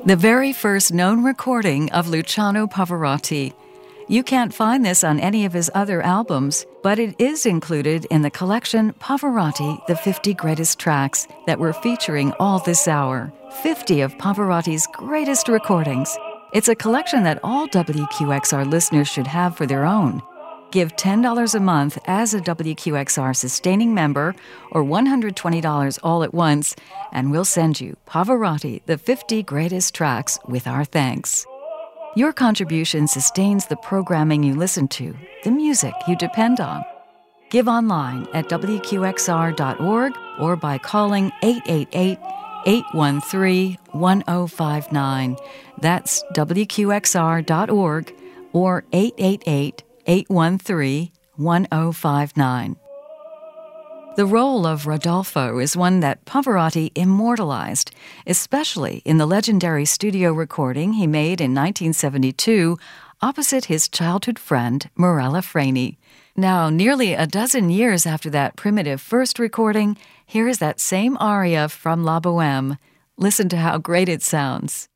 the very first known recording of Luciano Pavarotti. You can't find this on any of his other albums, but it is included in the collection Pavarotti, the 50 Greatest Tracks that we're featuring all this hour. 50 of Pavarotti's greatest recordings. It's a collection that all WQXR listeners should have for their own. Give $10 a month as a WQXR sustaining member or $120 all at once, and we'll send you Pavarotti, the 50 Greatest Tracks with our thanks. Your contribution sustains the programming you listen to, the music you depend on. Give online at WQXR.org or by calling 888-813-1059. That's WQXR.org or 888-813-1059. The role of Rodolfo is one that Pavarotti immortalized, especially in the legendary studio recording he made in 1972 opposite his childhood friend, Morella Freni. Now, nearly a dozen years after that primitive first recording, here is that same aria from La Boheme. Listen to how great it sounds.